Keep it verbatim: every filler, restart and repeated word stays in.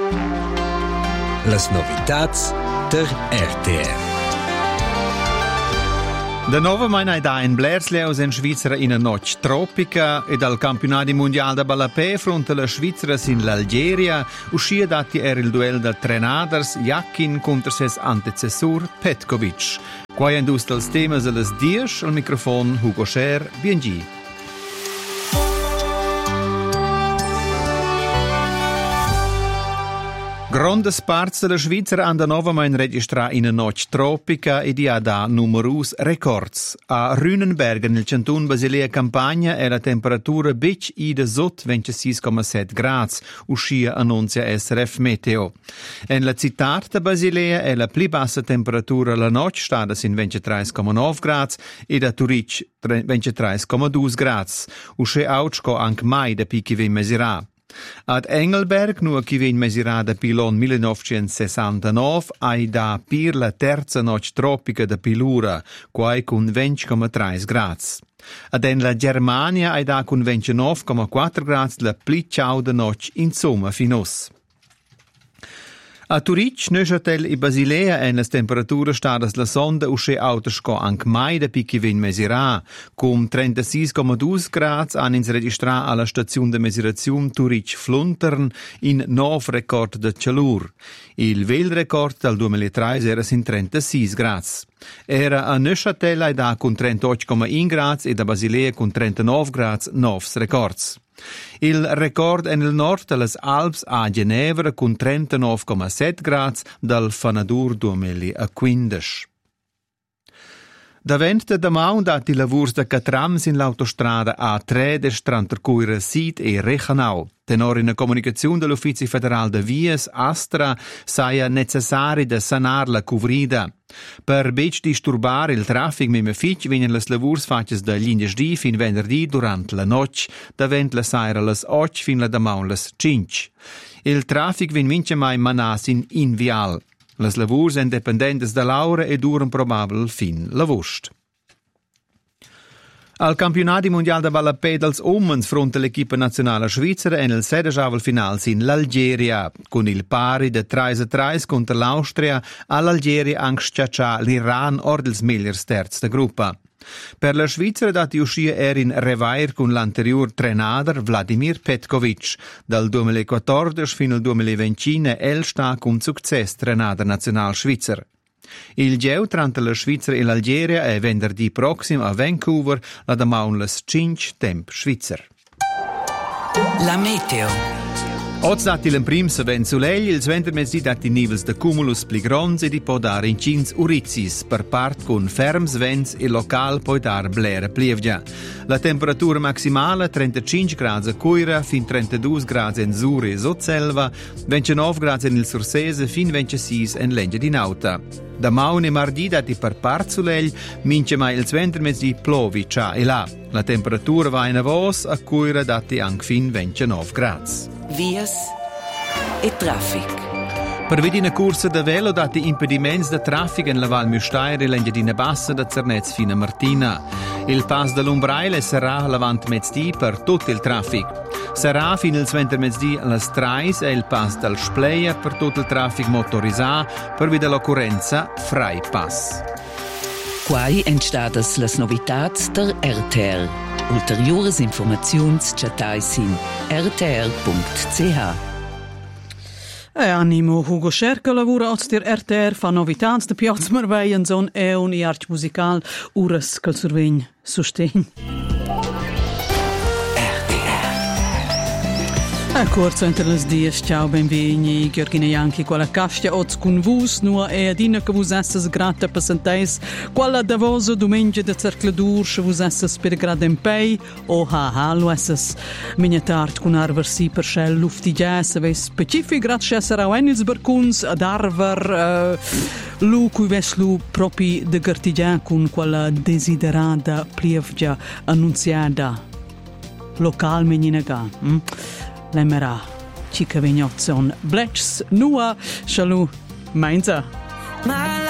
Las novitats der R T R. Da nova mai da in Blersleus in Svizzera in a noc tropica e dal campionato mondiale da ballapè fronte alla Svizzera in l'Algeria uscì dati era il duello da trenaders Jakin contro ses antecessor Petkovic. Qua in dus dels temas alles dies al microfono Hugo Scher, B N G. Grandes parts della Svizzera hanno nuovamente registrato in una noce tropica e di ha da numerosi records. A Rünenberg, nel canton Basilea Campagna, è la temperatura bic ida sotto ventisei virgola sette gradi, uscì annunzia S R F Meteo. In la città di Basilea è la più bassa temperatura la noce stata in ventitré virgola nove gradi e da Turic ventitré virgola due gradi. Uscì autsco anche mai da picchi vi mesurà. Ad Engelberg, nu chi vien mesurata pilon millenovecentosessantanove, ai da pir la terza noce tropica da pilura, quai con venti virgola tre gradi. Ad en la Germania ai da con ventinove virgola quattro gradi la pli ciauda noce in somma finos. A Turic, Neuchâtel e Basilea en las temperaturas stadas la sonda usce autosco anche mai da picchi vin mesurà, com trentasei virgola due gradi han ins registrà alla stazione de misurazione Turic-Fluntern in nove record de calur. Il vel record dal duemilatré era in trentasei gradi. Era a Neuchâtel ai da con trentotto virgola uno gradi e da Basilea con trentanove gradi novs records. Il record nel nord delle Alps a Ginevra con trentanove virgola sette gradi dal Fanadur duemilaquindici. Davent da maun dati lavurs da catrams in l'autostrada A tre des Trantercuira Sid e Rechenau. Tenor in comunicazione dell'Uffizio Federale de Vies, Astra, saia necessari da sanar la cuvrida. Per bec disturbare il traffic mime fitch vinen les lavurs fatches da lingesdì fin venerdì durant la noc, davent la saira les och fin la damaun les cinc. Il traffic vin mince mai manas in invial. Les lavurs independentes da l'aura e duren probabil fin la vust. Al campionato mondiale da ballapè dels uomens fronte all'equipa nazionale svizzera e nel sedesciavel finals in l'Algeria, con il pari de tre a tre contro l'Austria, all'Algeria anche schiaccià l'Iran or dels migliors terz da gruppa. Per la Svizzera dati uscì er in revair con l'anterior trenader Vladimir Petkovic. Dal duemilaquattordici fino al duemilaventi el sta con successo trenader nazional svizzer. Il geu tra la Svizzera e l'Algeria è venerdì prossimo a Vancouver, la damaun les cinque temp svizzer. La meteo. Oggi dati l'emprim se ven solegli, il ventermesdì dati nivels de cumulus pli grons e di può dare in cins urizis, per part con ferms vents e local può dar blera plievgia. La temperatura maximale trentacinque gradi a Coira, fin trentadue gradi in Zuri e Sotselva, ventinove gradi in il Sursese, fin ventisei in Lengia di Nauta. Da maun e mardi dati per part solegli, mince mai il ventermesdì plovi cià e là. La temperatura va in avos a Coira dati anche fin ventinove gradi. Vias e traffic. Per vedi una corsa da velo dati impedimenti da traffico in la Val Müstair e l'Engadina Bassa da Zernez fino a Martina. Il pass dell'Umbraile sarà lavant mezz'dì per tutto il traffico. Sarà fino al ventermesdì alle Strais e il pass del Spleia per tutto il traffico motorizzato per via dell'occorrenza Frei Pass. Quai entstadas las novitats der R T R. Ulteriores informaziuns chatais in r t r punct c h. E animo Hugo Scher che lavora als der R T R fa novitats de Piazza Marveien zon e un iarch musical ures che survegn sustegn. A corso entre les dias, ciao, benveni, Georgina Janchi, quella castia oz con vus, nua e adina che vus esses grata passanteis, quella davosa domenica de cercladur, se vus esses per grad empei, o ha ha, lo esses miniatart con arver si per scel luftigia, se ves specific grad scesser au enils barcuns, ad arver, uh, lu cui ves lu propi de gartigia con quella desiderada plievgia annunziata, local meninaga, hm? Lemmerà, cica vignozzon, blets, nua, shalou, mainza.